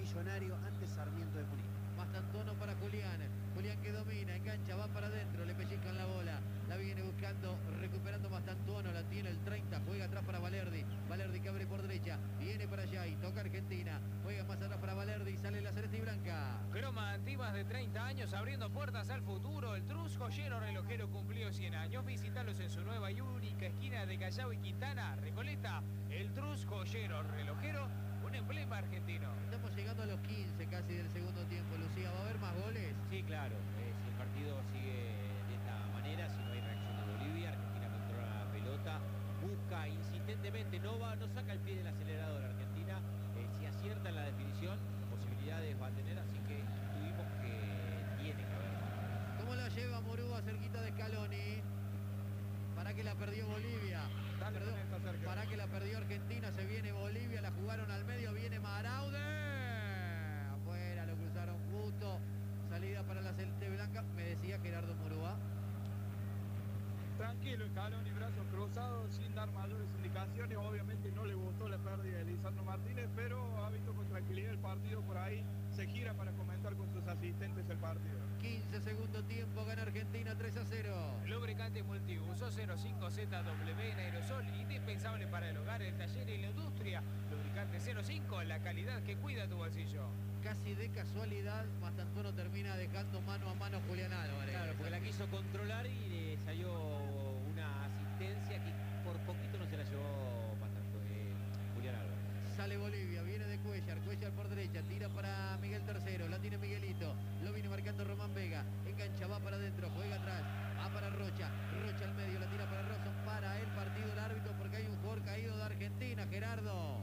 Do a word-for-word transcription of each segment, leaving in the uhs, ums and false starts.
Millonario ante Sarmiento de Junín. Mastantuono para Julián. Julián que domina, engancha, va para adentro, le pellizcan la bola. La viene buscando, recuperando Mastantuono, la tiene el treinta, juega atrás para Valerdi. Valerdi que abre por derecha, viene para allá y toca Argentina. Juega más atrás para Valerdi, sale la celeste y blanca. Croma Antiguas de treinta años, abriendo puertas al futuro. El Trus Joyero Relojero cumplió cien años. Visítalos en su nueva y única esquina de Callao y Quintana, Recoleta. El Trus Joyero Relojero, un emblema argentino. Estamos llegando a los quince casi del segundo tiempo, Lucía. ¿Va a haber más goles? Sí, claro. Eh, si el partido sigue de esta manera, si no hay reacción de Bolivia, Argentina controla la pelota, busca insistentemente, no va, no saca el pie del acelerador. Argentina, eh, si acierta en la definición, posibilidades va a tener, así que tuvimos que tiene que haber más. ¿Cómo la lleva Murúa cerquita de Scaloni? Para que la perdió Bolivia. Dale, Perdón, para que la perdió Argentina, se viene Bolivia, la jugaron al medio, viene Maraude. Afuera, lo cruzaron justo. Salida para la celeste blanca, me decía Gerardo Murúa. Tranquilo, Scaloni, brazos cruzados, sin dar mayores indicaciones. Obviamente no le gustó la pérdida de Lisandro Martínez, pero ha visto con tranquilidad el partido. Por ahí se gira para comentar con sus asistentes el partido. quince segundo tiempo, gana Argentina tres a cero. Lubricante multiuso cero cinco Z W en aerosol, indispensable para el hogar, el taller y la industria. Lubricante cero cinco, la calidad que cuida tu bolsillo. Casi de casualidad, Mastantuono termina dejando mano a mano Julián Álvarez. Claro, porque la quiso controlar y le salió una asistencia que por poquito no se la llevó Mastantuono, eh, Julián Álvarez. Sale Bolivia, viene de Cuellar, Cuellar por derecha, tira para Miguel Tercero, la tiene Miguelito, lo viene marcando Román Vega, engancha, va para adentro, juega atrás, va para Rocha, Rocha al medio, la tira para Rosson, para el partido el árbitro porque hay un jugador caído de Argentina, Gerardo.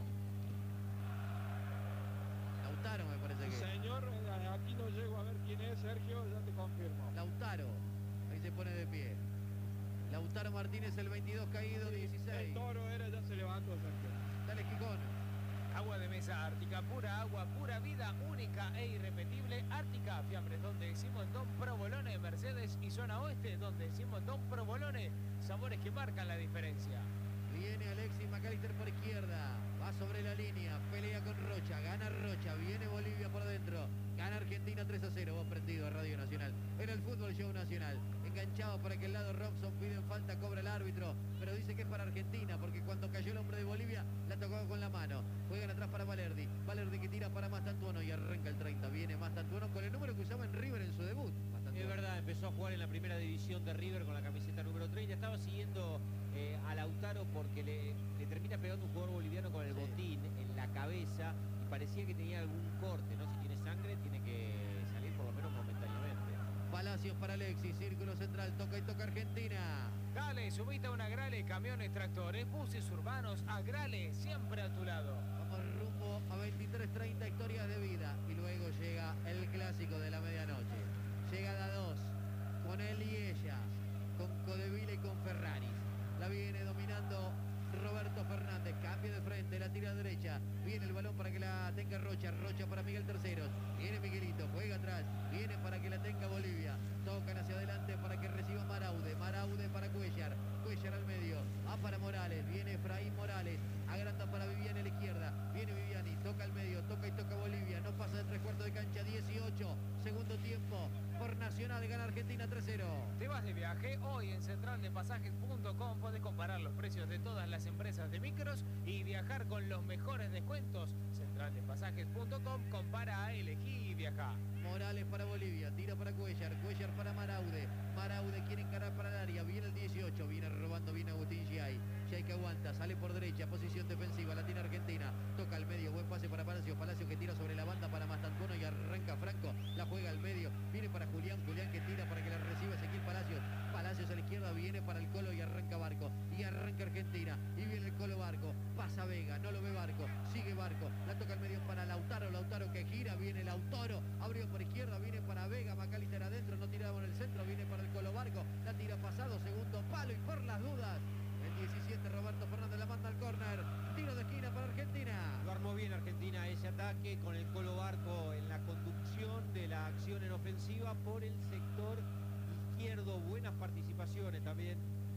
Lautaro me parece que. Señor, aquí no llego a ver quién es, Sergio, ya te confirmo. Lautaro, ahí se pone de pie. Lautaro Martínez, el veintidós caído, dieciséis. El Toro era, ya se levantó, Sergio. Dale, Quicón. Agua de mesa Ártica, pura agua, pura vida, única e irrepetible. Ártica, fiambres donde decimos Don Provolone, Mercedes y zona oeste donde decimos Don Provolone, sabores que marcan la diferencia. Viene Alexis McAllister por izquierda, va sobre la línea, pelea con Rocha, gana Rocha, viene Bolivia por dentro, gana Argentina tres a cero, vos prendido a Radio Nacional, en el Fútbol Show Nacional, enganchado para aquel lado Robson, piden falta, cobra el árbitro, pero dice que es para Argentina, porque cuando cayó el hombre de Bolivia, la tocó con la mano, juegan atrás para Valerdi, Valerdi que tira para Mastantuono y arranca el treinta, viene Mastantuono con el número que usaba en River en su debut. Es verdad, empezó a jugar en la primera división de River con la camiseta número treinta, estaba siguiendo eh, a Lautaro porque le, le termina pegando un jugador boliviano con el botín en la cabeza y parecía que tenía algún corte, ¿no? Si tiene sangre tiene que salir por lo menos momentáneamente. Palacios para Alexis, círculo central, toca y toca Argentina. Dale, subite a una Grale, camiones, tractores, buses urbanos, a Grale, siempre a tu lado. Vamos rumbo a veintitrés treinta, historias de vida. Y luego llega el clásico de la medianoche. Llega la dos, con él y ella, con Codevila y con Ferraris. La viene dominando Roberto Fernández, cambia de frente, la tira a derecha, viene el balón para que la tenga Rocha, Rocha para Miguel Terceros, viene Miguelito, juega atrás, viene para que la tenga Bolivia, tocan hacia adelante para que reciba Maraude, Maraude para Cuellar, Cuellar al medio, va para Morales, viene Efraín Morales, agranda para Viviani a la izquierda, viene Viviani, toca al medio, toca y toca Bolivia, no pasa de tres cuartos de cancha, dieciocho, segundo tiempo, por Nacional gana Argentina tres cero. ¿Te vas de viaje? Hoy en central de pasajes punto com podés comparar los precios de todas las empresas de micros y viajar con los mejores descuentos. central de pasajes punto com, compara, elegí y viaja. Morales para Bolivia, tira para Cuellar, Cuellar para Maraude, Maraude quiere encarar para el área, viene el dieciocho, viene robando bien Agustín Giai, Giai que aguanta, sale por derecha, posición defensiva, la tiene Argentina, toca al medio, buen pase para Palacio, Palacio que tira sobre la banda para Mastantuono y arranca Franco, la juega al medio, viene para Julián, Julián que tira para que la reciba Ezequiel Palacios, Palacios a la izquierda, viene para el Colo y arranca Barco, y arranca Argentina, y viene el Colo Barco, pasa Vega, no lo ve Barco, sigue Barco, la toca al medio para Lautaro, Lautaro que gira, viene Lautaro, abrió por izquierda, viene para Vega, McAllister adentro, no tiraba en el centro, viene para el Colo Barco, la tira pasado, segundo palo y por las dudas, el diecisiete Roberto Fernández la manda al córner, tiro de esquina para Argentina. Lo armó bien Argentina ese ataque con el Colo Barco en la conducción de la acción en ofensiva por el sector izquierdo, buenas participaciones también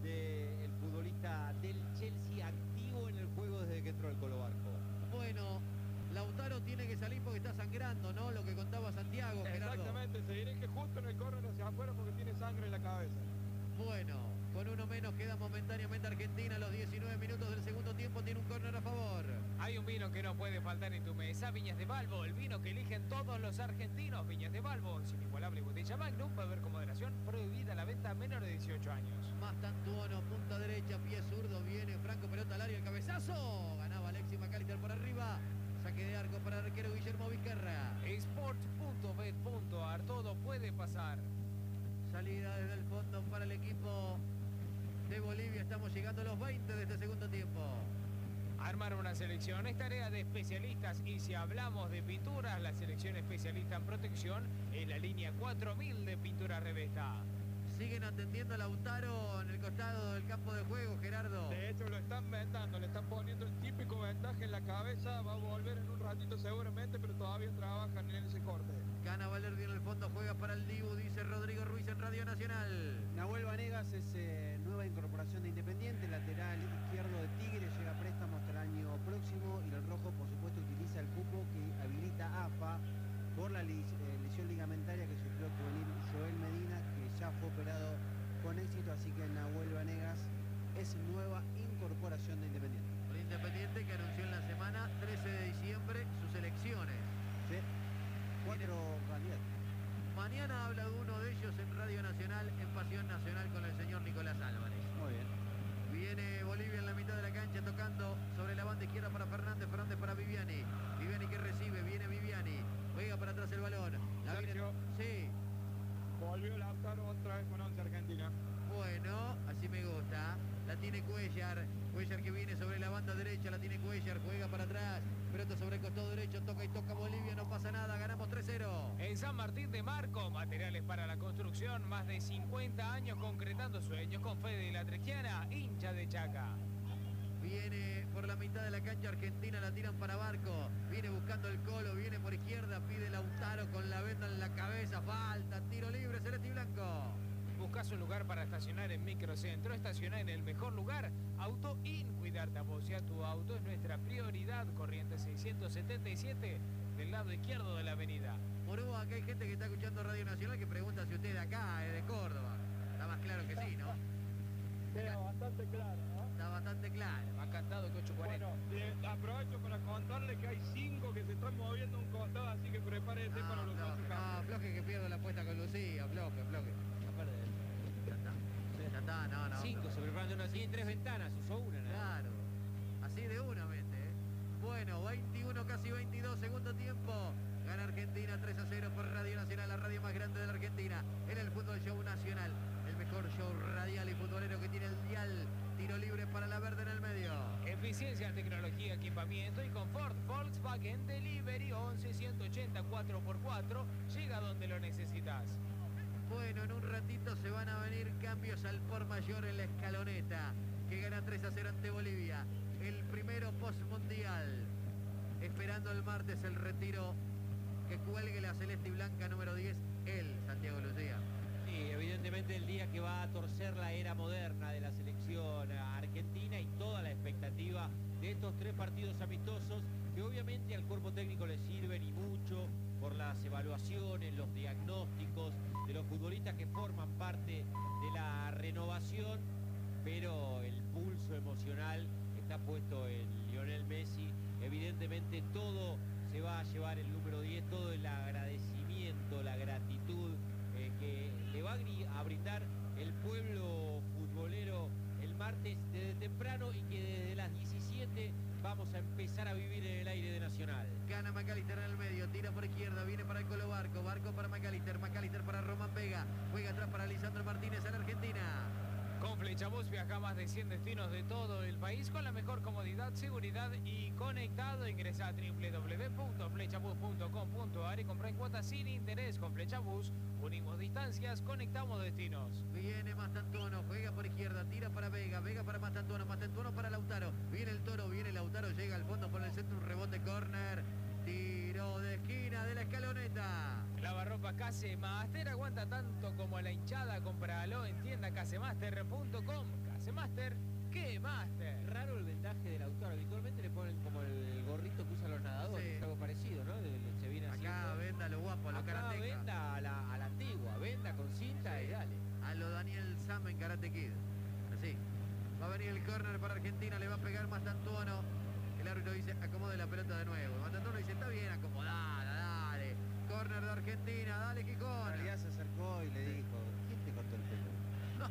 del futbolista del Chelsea, activo en el juego desde que entró el Colo Barco. Bueno, Lautaro tiene que salir porque está sangrando. esperando, ¿no? Lo que contaba Santiago, Gerardo. Exactamente, se dirige justo en el córner hacia afuera porque tiene sangre en la cabeza. Bueno, con uno menos queda momentáneamente Argentina. A los diecinueve minutos del segundo tiempo tiene un córner a favor. Hay un vino que no puede faltar en tu mesa, Viñas de Balbo, el vino que eligen todos los argentinos. Viñas de Balbo, sin igualable botella Magnum, beber con moderación, prohibida la venta a menor de dieciocho años. Mastantuono, punta derecha, pie zurdo, viene Franco, pelota al área, el cabezazo. Ganaba Alexis McAllister por arriba. Saque de arco para el arquero Guillermo Vizcarra. Sport punto bet punto ar, todo puede pasar. Salida desde el fondo para el equipo de Bolivia. Estamos llegando a los veinte de este segundo tiempo. Armar una selección es tarea de especialistas y si hablamos de pinturas, la selección especialista en protección es la línea cuatro mil de Pintura Revesta. Siguen atendiendo a Lautaro en el costado del campo de juego, Gerardo. De hecho lo están vendando, le están poniendo el típico vendaje en la cabeza, va a volver en un ratito seguramente, pero todavía trabajan en ese corte. Gana Valerdi en el fondo, juega para el Dibu, dice Rodrigo Ruiz en Radio Nacional. Nahuel Vanegas es eh, nueva incorporación de Independiente, lateral izquierdo de Tigre, llega a préstamo hasta el año próximo y el rojo por supuesto utiliza el cupo que habilita A F A por la lis, eh, lesión ligamentaria que sufrió el juvenil Joel Medina, que ya fue operado con éxito, así que Nahuel Vanegas es nueva incorporación de Independiente. El Independiente que anunció en la semana trece de diciembre sus elecciones. Sí. Cuatro candidatos. Mañana habla uno de ellos en Radio Nacional, en Pasión Nacional, con el señor Nicolás Álvarez. Muy bien. Viene Bolivia en la mitad de la cancha tocando sobre la banda izquierda para Fernández, Fernández para Viviani. Viviani que recibe, viene Viviani. Juega para atrás el balón. La Sergio. viene... Sí. Volvió Lautaro otra vez con once Argentina. Bueno, así me gusta. La tiene Cuellar. Cuellar que viene sobre la banda derecha. La tiene Cuellar. Juega para atrás. Pelota sobre el costado derecho. Toca y toca Bolivia. No pasa nada. Ganamos tres cero. En San Martín de Marco, materiales para la construcción, más de cincuenta años concretando sueños con Fede La Trequiana, hincha de Chaca. Viene por la mitad de la cancha Argentina, la tiran para Barco. Viene buscando el Colo, viene por izquierda, pide Lautaro con la venda en la cabeza. Falta, tiro libre, celeste y blanco. Buscas un lugar para estacionar en Microcentro, estacionar en el mejor lugar. Auto In, cuidarte a vos y a tu auto es nuestra prioridad. Corriente seiscientos setenta y siete, del lado izquierdo de la avenida. Morúa, acá hay gente que está escuchando Radio Nacional que pregunta si usted de acá es de Córdoba. Está más claro que sí, ¿no? Queda bastante claro, ¿no? Está bastante claro. Ha cantado que ocho cuarenta. Bueno, eh, aprovecho para contarle que hay cinco que se están moviendo un costado, así que prepárese No, para los floje, otros no, cambios. floje que pierdo la apuesta con Lucía, floje, floje. Ya está. Ya está, no, no. Cinco, se preparan de una así en tres ventanas, usó una. ¿no? Claro. Así de una mente, ¿eh? Bueno, veintiuno, casi veintidós, segundo tiempo. Gana Argentina tres a cero por Radio Nacional, la radio más grande de la Argentina. En el Fútbol Show Nacional. El mejor show radial y futbolero que tiene el dial. Tiro libre para la verde en el medio. Eficiencia, tecnología, equipamiento y confort. Volkswagen Delivery once ciento ochenta cuatro por cuatro. Llega donde lo necesitas. Bueno, en un ratito se van a venir cambios al por mayor en la escaloneta, que gana tres a cero ante Bolivia. El primero post-mundial. Esperando el martes el retiro que cuelgue la celeste y blanca número diez, él, Santiago Lucía. Sí, evidentemente el día que va a torcer la era moderna de la selección argentina y toda la expectativa de estos tres partidos amistosos que obviamente al cuerpo técnico le sirven y mucho por las evaluaciones, los diagnósticos de los futbolistas que forman parte de la renovación, pero el pulso emocional está puesto en Lionel Messi. Evidentemente todo se va a llevar el número diez, todo el agradecimiento, la gratitud eh, que le va a brindar el pueblo futbolero el martes desde temprano y que desde las diecisiete vamos a empezar a vivir en el aire de Nacional. Gana McAllister en el medio, tira por izquierda, viene para el Colo Barco, Barco para McAllister, McAllister para Román Vega, juega atrás para Lisandro Martínez en Argentina. Con Flechabús viaja más de cien destinos de todo el país con la mejor comodidad, seguridad y conectado. Ingresa a w w w punto flechabús punto com punto a r y compra en cuotas sin interés. Con Flechabús unimos distancias, conectamos destinos. Viene Mastantuono, juega por izquierda, tira para Vega, Vega para Mastantuono, Mastantuono para Lautaro. Viene el Toro, viene Lautaro, llega al fondo por el centro, un rebote córner. Tiro de esquina de la escaloneta. Lavarropa Casemaster, aguanta tanto como la hinchada, cómpralo en tienda casemaster punto com. Casemaster, ¿qué master? Raro el vendaje del autor, habitualmente le ponen como el gorrito que usan los nadadores, Sí. es algo parecido, ¿no? De- Se viene haciendo Acá Karate Kid. Así. Va a venir el córner para Argentina, le va a pegar Mastantuono. El árbitro dice, acomode la pelota de nuevo. Mastantuono dice, está bien acomodada, dale. Córner de Argentina, dale Quijón. En realidad se acercó y le dijo, ¿quién te cortó el pelo?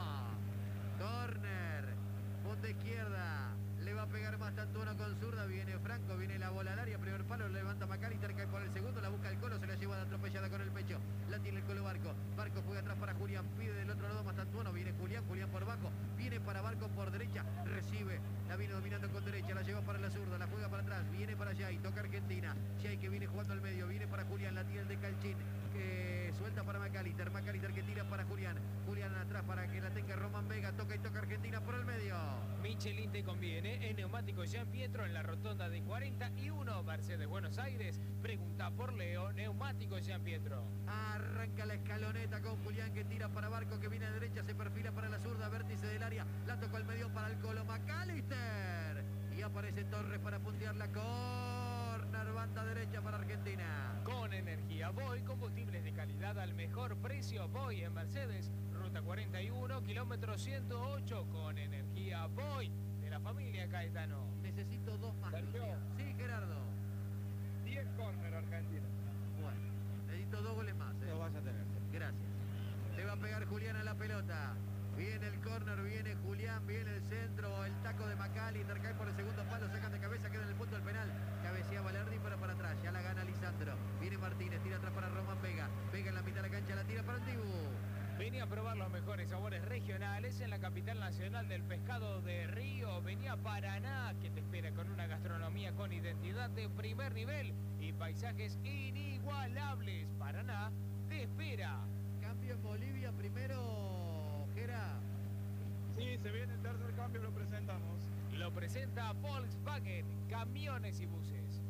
Córner, punta izquierda. Le va a pegar Mastantuono con zurda. Viene Franco, viene la bola al área. Primer palo, lo levanta McAllister, cae por el segundo. La busca el Colo, se la lleva de atropellada con el pecho. La tiene el Colo Barco. Barco juega atrás para Julián. Pide del otro lado Mastantuono. Viene Julián, Julián por bajo. Viene para Barco por derecha. Recibe. La viene dominando con derecha. La lleva para la zurda. La juega para atrás. Viene para Jay. Toca Argentina. Jay que viene jugando al medio. Viene para Julián. La tiene el de Calchín. Que suelta para McAllister. McAllister que tira para Julián. Julián atrás para que la tenga Román Vega. Toca y toca Argentina por el medio. Michelin te conviene. En Neumáticos Jean Pietro en la rotonda de cuarenta y uno. Mercedes Buenos Aires. Pregunta por Leo. Neumáticos Jean Pietro. Arranca la escaloneta con Julián que tira para Barco que viene a derecha. Se perfila para la zurda. Vértice del área. La tocó al medio para el Colo McAllister. Y aparece Torres para puntear la corner. Banda derecha para Argentina. Con energía Voy, combustibles de calidad al mejor precio. Voy en Mercedes, ruta cuarenta y uno, kilómetro ciento ocho. Con energía Voy, de la familia Caetano. Necesito dos más. Sergio. Lucía. Sí, Gerardo. diez córner Argentina. Bueno, necesito dos goles más. ¿eh? Lo vas a tener. Gracias. Le va a pegar Julián a la pelota. Viene el córner, viene Julián, viene el centro, el taco de McAllister, cae por el segundo palo, sacan de cabeza, queda en el punto del penal. Cabecea Valerdi, pero para atrás, ya la gana Lisandro. Viene Martínez, tira atrás para Román Vega. Vega en la mitad de la cancha, la tira para el Dibu. Venía a probar los mejores sabores regionales en la capital nacional del pescado de Río. Venía Paraná, que te espera con una gastronomía con identidad de primer nivel y paisajes inigualables. Paraná te espera. Cambio en Bolivia primero, Gera. Sí, se viene el tercer cambio, lo presentamos. Lo presenta Volkswagen, camiones y buses.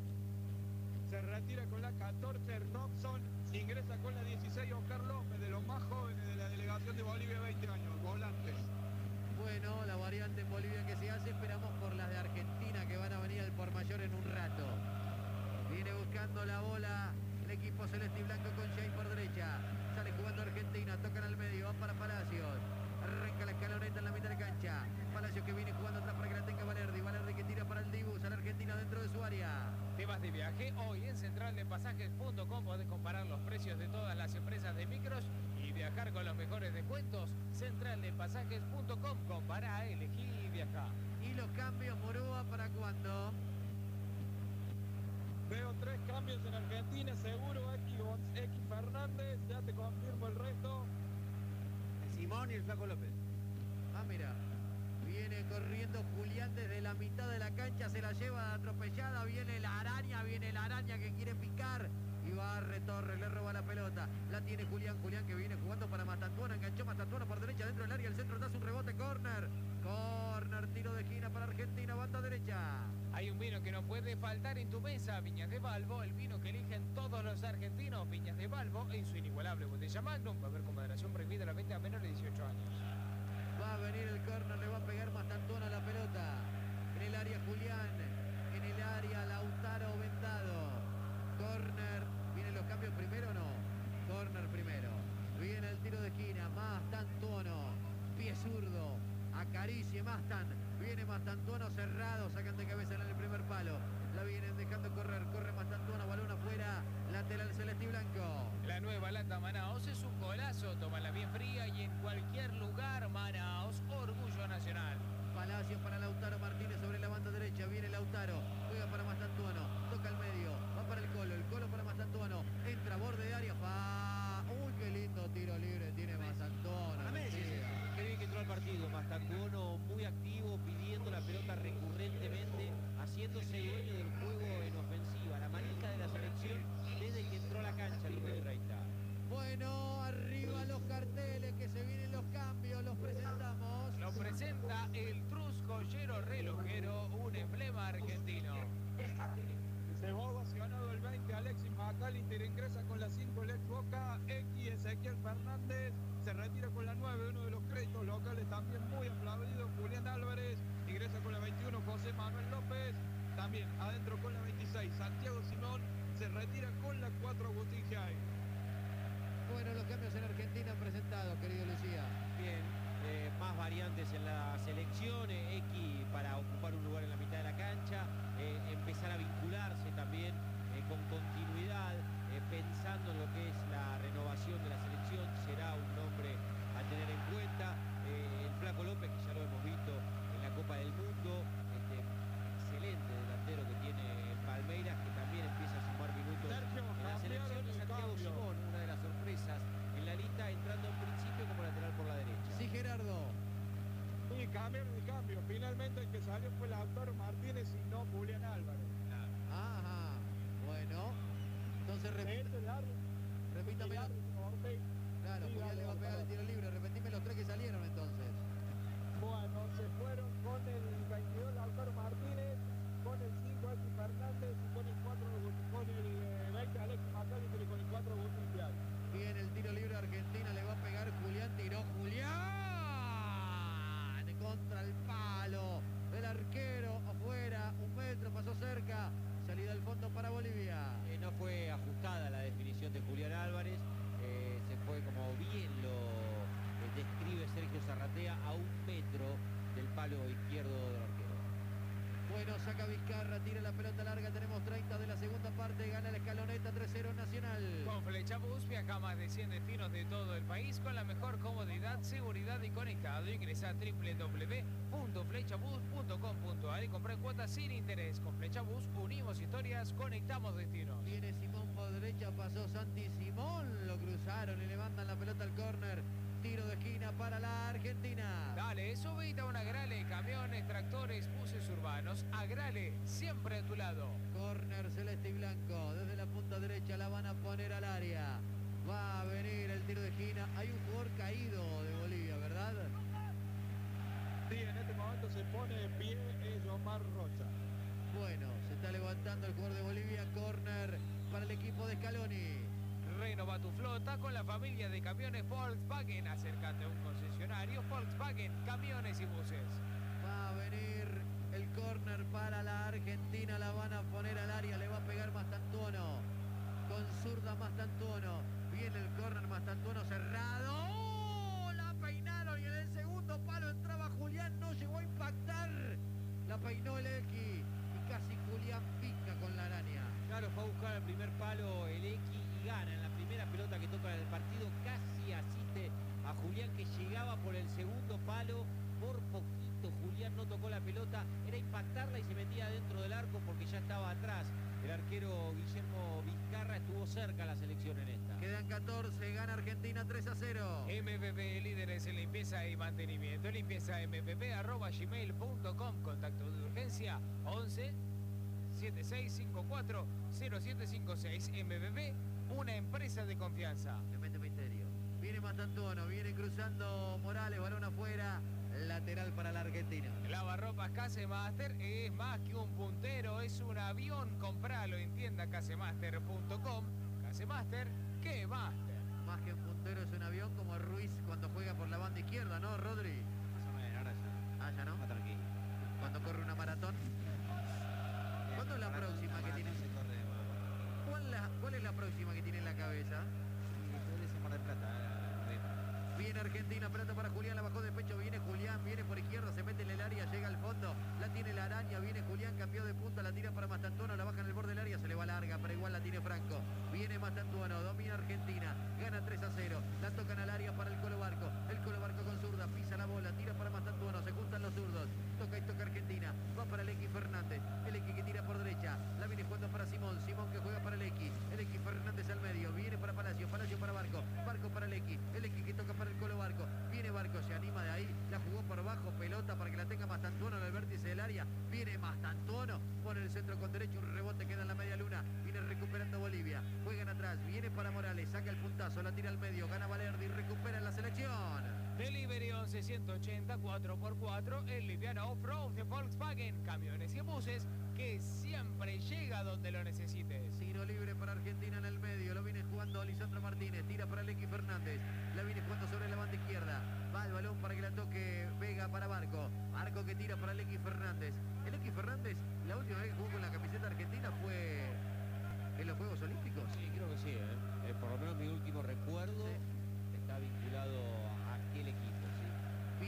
Se retira con la catorce Robson, ingresa con la dieciséis Oscar López, de los más jóvenes de la delegación de Bolivia, veinte años, volante. Bueno, la variante en Bolivia que se hace, esperamos por las de Argentina que van a venir al por mayor en un rato. Viene buscando la bola el equipo celeste y blanco con Jay por derecha. Sale jugando Argentina, tocan al medio, van para Palacios. Arranca la escaloneta en la mitad de cancha. Palacios que viene jugando atrás para que la tenga Valerdi. Valerdi que tira para el Dibu, sale Argentina dentro de su área. Te vas de viaje. Hoy en central de pasajes punto com podés comparar los precios de todas las empresas de micros y viajar con los mejores descuentos. central de pasajes punto com. Compará, elegí y viajá. Y los cambios, Murúa, ¿para cuándo? Veo tres cambios en Argentina, seguro X, X Fernández, ya te confirmo el resto. El Simón y el Flaco López. Ah, mira. Viene corriendo Julián desde la mitad de la cancha, se la lleva atropellada, viene la araña, viene la araña que quiere picar. Y barre Torres, le roba la pelota. La tiene Julián, Julián que viene jugando para Mastantuono, enganchó Mastantuono por derecha dentro del área, el centro da un rebote, córner. Córner, tiro de esquina para Argentina, banda derecha. Hay un vino que no puede faltar en tu mesa, Viñas de Balbo, el vino que eligen todos los argentinos. Viñas de Balbo en su inigualable botella Magnum. Va a haber con moderación prohibida la venta a menores de dieciocho años. Va a venir el córner, le va a pegar Mastantuono a la pelota. En el área Julián, en el área Lautaro Vendado. Córner, ¿vienen los cambios primero o no? Córner primero. Viene el tiro de esquina, Mastantuono, pie zurdo, acaricie Mastan. Viene Mastantuono cerrado, sacan de cabeza en el primer palo. La vienen dejando correr, corre Mastantuono, balón afuera, lateral celeste y blanco. La nueva lata Manaos es un golazo, tómala bien fría y en cualquier lugar. Manaos, orgullo nacional. Palacios para Lautaro Martínez sobre la banda derecha, viene Lautaro, juega para Mastantuono, toca al medio, va para el Colo, el Colo para Mastantuono, entra borde de área, pa... Uy, qué lindo tiro libre tiene Mastantuono. A Messi, Lucía. Qué bien que entró al partido, Mastantuono muy activo, pidiendo la pelota recurrentemente, haciéndose dueño del juego en ofensiva, la manija de la selección desde que entró a la cancha, Luis Reita. Bueno, arriba los carteles, que se vienen los cambios, los presentamos. Lo presenta el Trus Joyero Relojero, un emblema argentino. Se va ovacionado el veinte, Alexis McAllister ingresa con la cinco, el ex Boca, X, Ezequiel Fernández, se retira con la nueve, uno de los créditos locales también muy aplaudido, Julián Álvarez, ingresa con la veintiuno, José Manuel López, también adentro con la veintiséis, Santiago Simón, se retira con la cuatro, Agustín Jay. Bueno, los cambios en Argentina presentados, querido Lucía. Bien, eh, más variantes en la selección, eh, X para ocupar un lugar en la mitad de la cancha, eh, empezar a vincularse también eh, con continuidad, eh, pensando en lo que es la renovación de la selección, será un nombre a tener en cuenta. Eh, el Flaco López, que ya lo hemos visto en la Copa del Mundo, este excelente delantero que tiene el Palmeiras, que también empieza a sumar minutos Sergio, en la selección. Y Santiago cambio. Simón, una de las sorpresas en la lista, entrando en principio como lateral por la derecha. Sí, Gerardo. Y cambiaron el cambio. Finalmente el que salió fue Lautaro Martínez y no Julián Álvarez. Ajá. Bueno. Entonces repita, Este es árbitro, repítame. el árbitro Ortega. Claro, Sí, Julián le va a pegar el tiro libre. Repetime los tres que salieron entonces. Bueno, se fueron con el veintidós Lautaro Martínez, con el cinco X Fernández y con el cuatro con el eh, veinte Alexis McAllister y con el cuatro Agustín Vial. Bien, el tiro libre a Argentina, le va a pegar Julián, tiró Julián contra el palo, el arquero afuera, un metro, pasó cerca, salida al fondo para Bolivia. Eh, no fue ajustada la definición de Julián Álvarez, eh, se fue, como bien lo eh, describe Sergio Zarratea, a un metro del palo izquierdo del arquero. Bueno, saca Vizcarra, tira la pelota larga, tenemos treinta de la segunda parte, gana la escaloneta tres cero Nacional. Con Flechabús viaja a más de cien destinos de todo el país con la mejor comodidad, seguridad y conectado. Ingresa a doble u doble u doble u punto flechabús punto com punto a r y compra en cuotas sin interés. Con Flechabús unimos historias, conectamos destinos. Viene Simón por derecha, pasó Santi Simón, lo cruzaron y le mandan la pelota al córner. Tiro de esquina para la Argentina. Dale, subite a una Agrale, camiones, tractores, buses urbanos. Agrale, siempre a tu lado. Córner celeste y blanco. Desde la punta derecha la van a poner al área. Va a venir el tiro de esquina. Hay un jugador caído de Bolivia, ¿verdad? Sí, en este momento se pone de pie es Omar Rocha. Bueno, se está levantando el jugador de Bolivia. Córner para el equipo de Scaloni. Renova tu flota con la familia de camiones Volkswagen. Acércate a un concesionario Volkswagen, camiones y buses. Va a venir el córner para la Argentina. La van a poner al área. Le va a pegar Mastantuono. Con zurda Mastantuono. Viene el córner Mastantuono cerrado. ¡Oh! La peinaron y en el segundo palo entraba Julián. No llegó a impactar. La peinó el X. Y casi Julián pica con la araña. Claro, fue a buscar al primer palo el X y gana en la primera pelota que toca en el partido. Casi asiste a Julián, que llegaba por el segundo palo. Por poquito Julián no tocó la pelota. Era impactarla y se metía dentro del arco porque ya estaba atrás. El arquero Guillermo Vizcarra estuvo cerca a la selección en esta. Quedan catorce, gana Argentina tres a cero. M P P, líderes en limpieza y mantenimiento. Limpieza m p p arroba gmail punto com. Contacto de urgencia once setenta y seis cincuenta y cuatro cero siete cincuenta y seis. M P P, una empresa de confianza. Le mete misterio. Viene Mastantuono, viene cruzando Morales, balón afuera. Lateral para la Argentina. Lavarropas Casemaster es más que un puntero, es un avión. Compralo en tienda casemaster punto com. Casemaster, ¿qué master? Más que un puntero es un avión, como Ruiz cuando juega por la banda izquierda, ¿no, Rodri? Ahora ya. Ah, ya no. Más tranquilo. Cuando corre una maratón. ¿Cuándo es la próxima que tiene? ¿Cuál, la, ¿Cuál es la próxima que tiene en la cabeza? Viene Argentina, pelota para Julián, la bajó de pecho, viene Julián, viene por izquierda, se mete en el área, llega al fondo, la tiene la araña, viene Julián, cambió de punta, la tira para Mastantuono, la baja en el borde del área, se le va larga, pero igual la tiene Franco. Viene Mastantuono, domina Argentina, gana tres a cero, la tocan al área para el Colo Barco, el Colo Barco con zurda, pisa la bola, tira para Mastantuono, se juntan los zurdos, toca y toca Argentina, va para el X Fernández, el X que tira por derecha, la viene jugando para Simón, Simón que juega para el X, el X Fernández al medio, viene para Palacio, Palacio para Barco, Barco para el X, el X que toca para el Colo Barco, viene Barco, se anima de ahí, la jugó por abajo, pelota para que la tenga Mastantuono en el vértice del área, viene Mastantuono, pone el centro con derecho, un rebote queda en la media luna, viene recuperando Bolivia, juegan atrás, viene para Morales, saca el puntazo, la tira al medio, gana Valerdi, recupera la selección. Delivery once ciento ochenta cuatro por cuatro, el liviano off-road de Volkswagen, camiones y buses que siempre llega donde lo necesites. Tiro libre para Argentina en el medio, lo viene jugando Lisandro Martínez, tira para el X Fernández, la viene jugando sobre la banda izquierda, va el balón para que la toque Vega para Barco, Barco que tira para el X Fernández, el X Fernández la última vez que jugó con la camiseta argentina fue en los Juegos Olímpicos. Sí, creo que sí, ¿eh? Eh, por lo menos mi último recuerdo Sí. está vinculado a aquel equipo, ¿sí?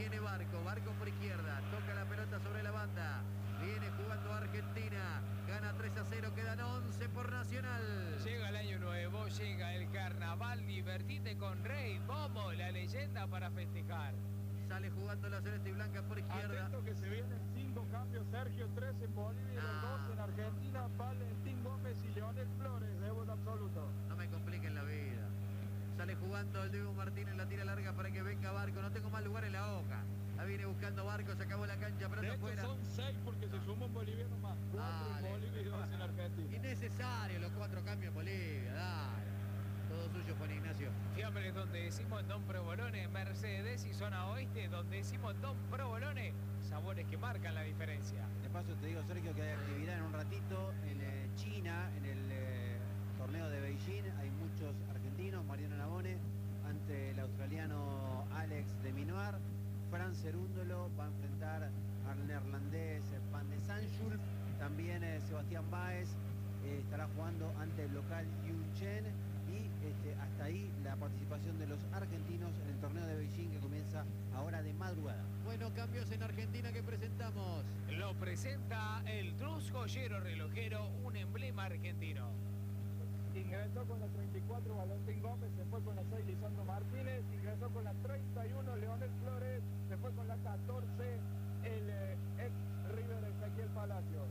once por Nacional. Llega el año nuevo, llega el carnaval, divertite con Rey Momo, la leyenda para festejar. Sale jugando la celeste y blanca por izquierda. Atento que se vienen cinco cambios, Sergio, tres en Bolivia y Ah. dos en Argentina, Valentín Gómez y Leonel Flores, debut absoluto. No me compliquen la vida. Sale jugando el Diego Martínez, la tira larga para que venga Barco. No tengo más lugar en la hoja. La viene buscando Barco, se acabó la cancha, pero De está hecho afuera. son seis porque se sumó un boliviano más, cuatro Dale. en Bolivia y dos en Argentina. Innecesario los cuatro cambios en Bolivia, dale. Todo suyo, Juan Ignacio. Fiambres donde decimos Don Provolone, Mercedes y zona oeste donde decimos Don Provolone, sabores que marcan la diferencia. De paso te digo, Sergio, que hay actividad en un ratito en eh, China, en el eh, torneo de Beijing. Hay muchos argentinos, Mariano Navone ante el australiano Alex de Minoir. Fran Cerúndolo va a enfrentar al neerlandés Van de Sanschulp. También eh, Sebastián Báez eh, estará jugando ante el local Yun Chen. Y este, hasta ahí la participación de los argentinos en el torneo de Beijing, que comienza ahora de madrugada. Bueno, cambios en Argentina que presentamos. Lo presenta el Trus Joyero Relojero, un emblema argentino. Ingresó con la treinta y cuatro Valentín Gómez, se fue con la seis Lisandro Martínez, ingresó con la treinta y uno Leonel Flores, se fue con la catorce el eh, ex River Ezequiel Palacios.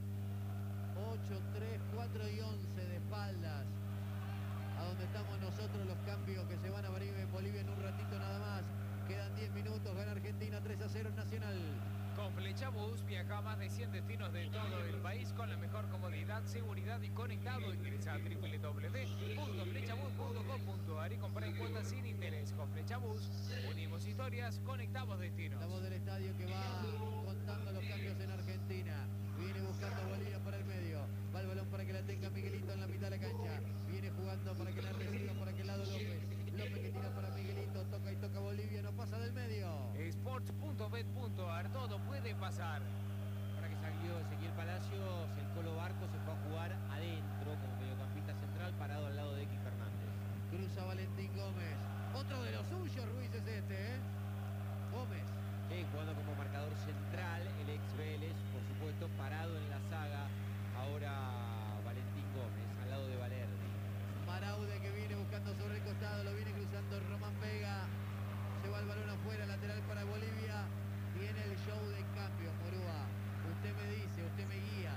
ocho, tres, cuatro y once de espaldas. A donde estamos nosotros, los cambios que se van a abrir en Bolivia en un ratito nada más. Quedan diez minutos, gana Argentina tres a cero en Nacional. Con Flechabús viaja a más de cien destinos de todo el país con la mejor comodidad, seguridad y conectado. Ingresa a doble u doble u doble u punto flechabús punto com punto ar y compra en cuotas sin interés. Con Flechabús unimos historias, conectamos destinos. La voz del estadio que va contando los cambios en Argentina. Viene buscando Bolivia para el medio. Va el balón para que la tenga Miguelito en la mitad de la cancha. Viene jugando para que la reciba por aquel lado López. López que tira para Miguelito. Toca y toca Bolivia. No pasa del medio. Sports punto bet punto ar, todo puede pasar. Ahora que salió Ezequiel Palacios, el Colo Barco se fue a jugar adentro como mediocampista central, parado al lado de X Fernández. Cruza Valentín Gómez. Otro de los suyos, Ruiz, es este, ¿eh? Gómez. Sí, jugando como marcador central, el ex Vélez, por supuesto, parado en la saga. Ahora Valentín Gómez, al lado de Valerdi. Maraude que viene buscando sobre el costado, lo viene cruzando Román Vega. Se va el balón afuera, lateral para Bolivia. Viene el show de cambio, Morúa. Usted me dice, usted me guía.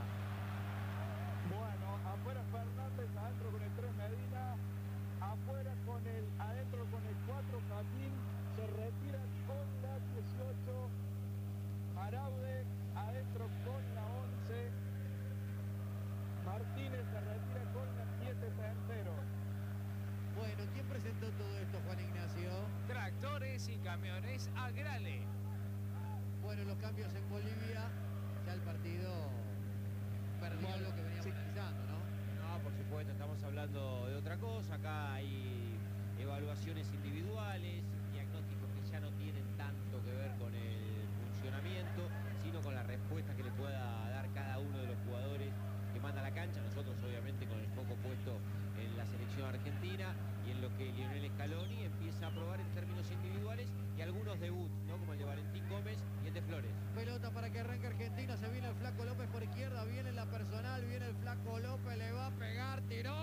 Bueno, afuera Fernández, adentro con el tres Medina, afuera con el, adentro con el cuatro Jaquín, se retira con la dieciocho Maraude, adentro con la once Martínez, se retira con la siete tercero. Bueno, ¿quién presentó todo esto, Juan Ignacio? Tractores y camiones Agrale. Bueno, los cambios en Bolivia, ya el partido perdió Bueno, lo que veníamos sí. analizando, ¿no? No, por supuesto, estamos hablando de otra cosa. Acá hay evaluaciones individuales, diagnósticos que ya no tienen tanto que ver con el funcionamiento, sino con la respuesta que le pueda dar cada uno de los jugadores que manda a la cancha. Nosotros, obviamente, con el foco puesto en la selección argentina y en lo que Lionel Scaloni empieza a probar en términos individuales y algunos debuts, ¿no? Como el de Valentín Gómez y el de Flores. Pelota para que arranque Argentina, se viene el Flaco López por izquierda, viene la personal, viene el Flaco López, le va a pegar, tiró,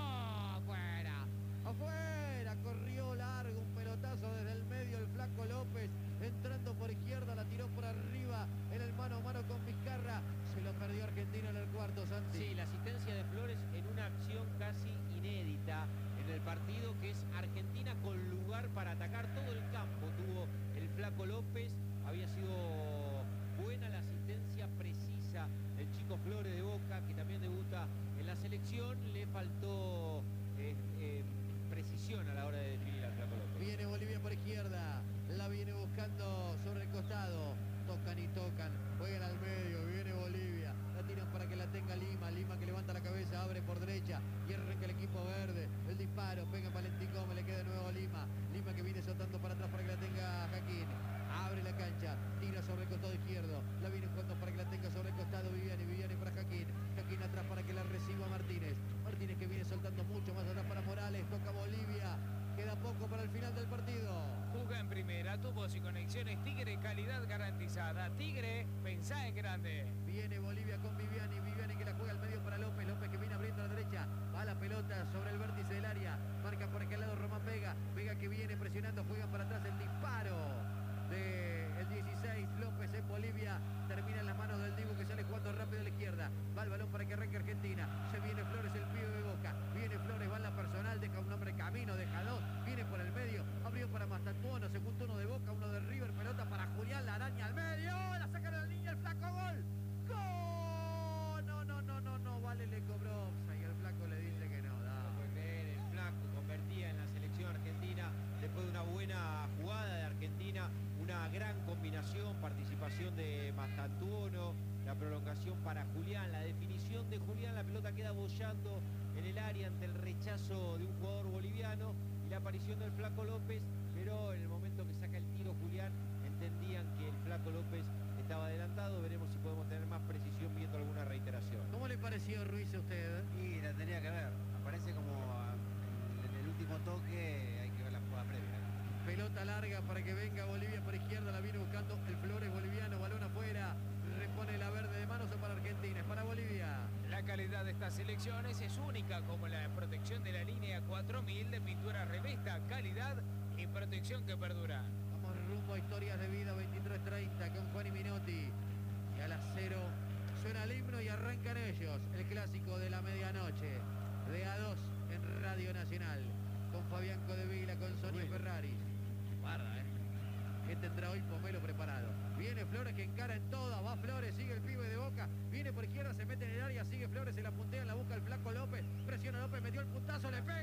afuera, afuera, corrió largo, un pelotazo desde el medio, el Flaco López, entrando por izquierda, la tiró por arriba, en el mano a mano con Vizcarra, se lo perdió Argentina en el cuarto, Santi. Sí, la asistencia de Flores en una acción casi inédita en el partido, que es Argentina con lugar para atacar todo el campo. Tuvo el Flaco López, había sido buena la asistencia precisa del chico Flores de Boca, que también debuta en la selección. Le faltó eh, eh, precisión a la hora de definir al Flaco López. Viene Bolivia por izquierda, la viene buscando sobre el costado, tocan y tocan, juegan al medio, viene Bolivia, la tiran para que la tenga Lima, Lima que levanta la cabeza, abre por derecha y arranca el equipo verde, el disparo, pega en Valentín Gómez, le queda de nuevo a Lima, Lima que viene soltando para atrás para que la tenga Jaquín, abre la cancha, tira sobre el costado izquierdo, la viene jugando para que la tenga sobre el costado Viviani, Viviani para Jaquín, Jaquín atrás para que la reciba Martínez, Martínez que viene soltando mucho más atrás para Morales, toca Bolivia, queda poco para el final del partido. Juga en primera, tubos y conexiones Tigre, calidad garantizada. Tigre, pensá en grande. Viene Bolivia con Viviani, Viviani que la juega al medio para López, López que viene abriendo a la derecha, Mastantuono, la prolongación para Julián, la definición de Julián, la pelota queda boyando en el área ante el rechazo de un jugador boliviano y la aparición del Flaco López, pero en el momento que saca el tiro Julián entendían que el Flaco López estaba adelantado. Veremos si podemos tener más precisión viendo alguna reiteración. ¿Cómo le pareció Ruiz a usted? Y la tenía que ver, aparece como en, en el último toque, hay que ver la jugada previa. Pelota larga para que venga Bolivia por izquierda, la viene buscando el Flores boliviano, balón afuera, repone la verde de manos o para Argentina, es para Bolivia. La calidad de estas selecciones es única, como la protección de la línea cuatro mil de pintura Revesta, calidad y protección que perdura. Vamos rumbo a Historias de Vida veintitrés treinta con Juan y Minotti. Y a las cero suena el himno y arrancan ellos, el clásico de la medianoche, de A dos en Radio Nacional, con Fabián Codevila, con Sonia Ferrari. Guarda, ¿eh? ¿Qué tendrá hoy Pomelo preparado? Viene Flores que encara en todas, va Flores, sigue el pibe de Boca, viene por izquierda, se mete en el área, sigue Flores, se la puntea, la busca el Flaco López, presiona López, metió el puntazo, le pega.